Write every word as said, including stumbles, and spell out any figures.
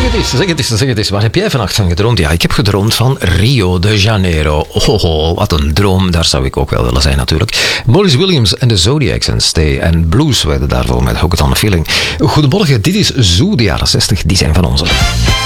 het eens, zeg het eens, zeg het eens. Waar heb jij vannacht van gedroomd? Ja, ik heb gedroomd van Rio de Janeiro. Oh, oh, wat een droom. Daar zou ik ook wel willen zijn natuurlijk. Maurice Williams en de Zodiacs en Stay and Blues werden daarvoor met Hook It On The Feeling. Goedemorgen, dit is Zoo, de jaren zestig. Die zijn van onze.